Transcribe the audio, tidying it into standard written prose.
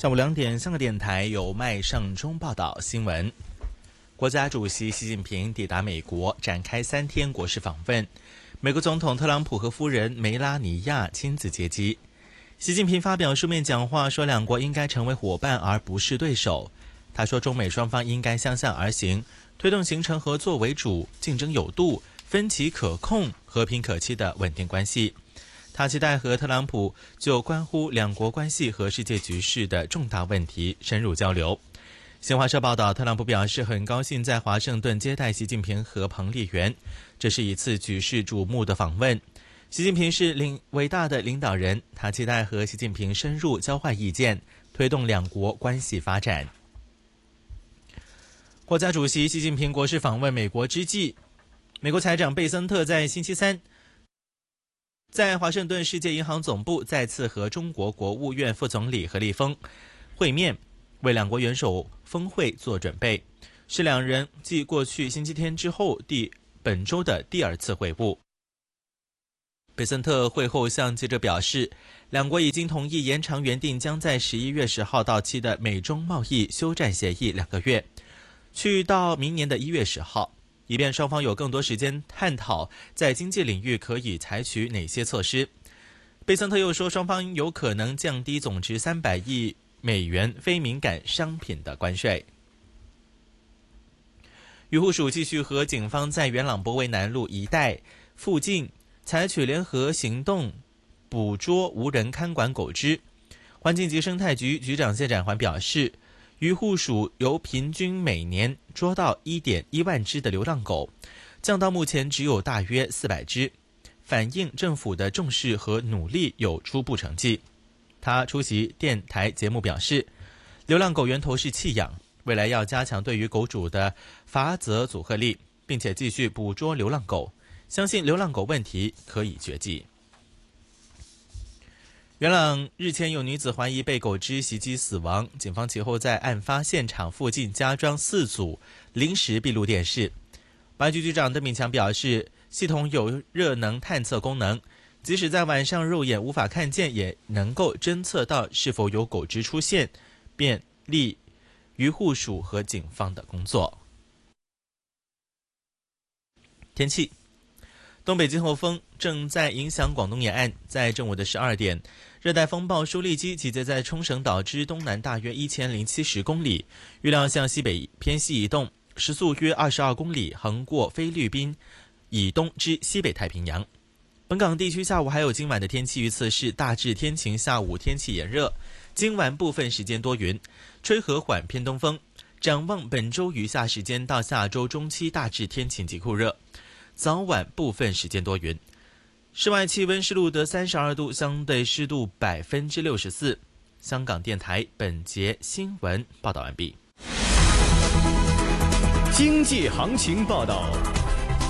下午2点，香港电台由麦尚中报道新闻。国家主席习近平抵达美国，展开3天国事访问。美国总统特朗普和夫人梅拉尼亚亲自接机。习近平发表书面讲话，说两国应该成为伙伴而不是对手。他说，中美双方应该相向而行，推动形成合作为主、竞争有度、分歧可控、和平可期的稳定关系。他期待和特朗普就关乎两国关系和世界局势的重大问题深入交流。新华社报道，特朗普表示很高兴在华盛顿接待习近平和彭丽媛，这是一次举世瞩目的访问。习近平是伟大的领导人，他期待和习近平深入交换意见，推动两国关系发展。国家主席习近平国事访问美国之际，美国财长贝森特在星期三在华盛顿世界银行总部再次和中国国务院副总理何立峰会面，为两国元首峰会做准备，是两人继过去星期天之后本周的第2次会晤。贝森特会后向记者表示，两国已经同意延长原定将在11月10号到期的美中贸易休战协议2个月，去到明年的1月10号，以便双方有更多时间探讨在经济领域可以采取哪些措施。贝森特又说，双方有可能降低总值300亿美元非敏感商品的关税。渔护署继续和警方在元朗博围南路一带附近采取联合行动，捕捉无人看管狗只。环境及生态局局长谢展环表示，渔护署由平均每年捉到1.1万只的流浪狗，降到目前只有大约400只，反映政府的重视和努力有初步成绩。他出席电台节目表示，流浪狗源头是弃养，未来要加强对于狗主的罚则阻吓力，并且继续捕捉流浪狗，相信流浪狗问题可以绝迹。元朗日前有女子怀疑被狗只袭击死亡，警方其后在案发现场附近加装4组临时闭路电视。保安局局长邓炳强表示，系统有热能探测功能，即使在晚上肉眼无法看见，也能够侦测到是否有狗只出现，便利渔护署和警方的工作。天气，东北季候风正在影响广东沿岸，在正午的12点，热带风暴舒力基集结在冲绳岛之东南大约1070公里，预料向西北偏西移动，时速约22公里，横过菲律宾以东之西北太平洋。本港地区下午还有今晚的天气预测是大致天晴，下午天气炎热，今晚部分时间多云，吹和缓偏东风。展望本周余下时间到下周中期大致天晴及酷热，早晚部分时间多云。室外气温是录得32度，相对湿度64%。香港电台本节新闻报道完毕。 经济行情报道。